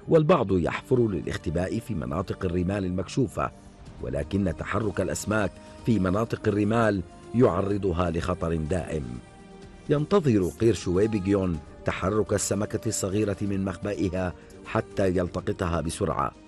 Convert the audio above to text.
والبعض يحفر للاختباء في مناطق الرمال المكشوفة، ولكن تحرك الأسماك في مناطق الرمال يعرضها لخطر دائم. ينتظر قرش ويبيجيون تحرك السمكة الصغيرة من مخبئها حتى يلتقطها بسرعة،